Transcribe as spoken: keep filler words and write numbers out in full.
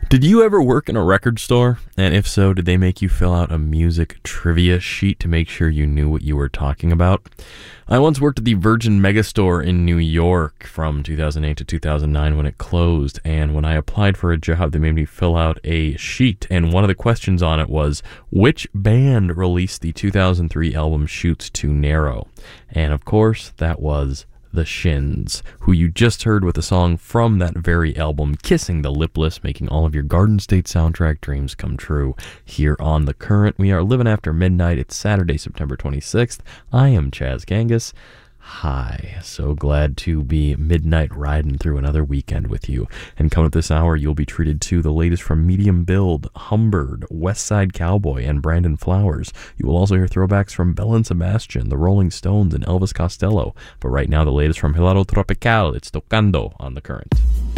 Did you ever work in a record store? And if so, did they make you fill out a music trivia sheet to make sure you knew what you were talking about? I once worked at the Virgin Megastore in New York from two thousand eight to two thousand nine when it closed, and when I applied for a job, they made me fill out a sheet, and one of the questions on it was, which band released the two thousand three album Chutes Too Narrow? And of course, that was The Shins, who you just heard with a song from that very album, Kissing the Lipless, making all of your Garden State soundtrack dreams come true. Here on The Current, we are living after midnight. It's Saturday, September twenty-sixth. I am Chaz Gangus. Hi, so glad to be midnight riding through another weekend with you. And coming up this hour, you'll be treated to the latest from Medium Build, Humbird, West Side Cowboy, and Brandon Flowers. You will also hear throwbacks from Belle and Sebastian, the Rolling Stones, and Elvis Costello. But right now, the latest from Helado Tropical. It's Tocando on The Current.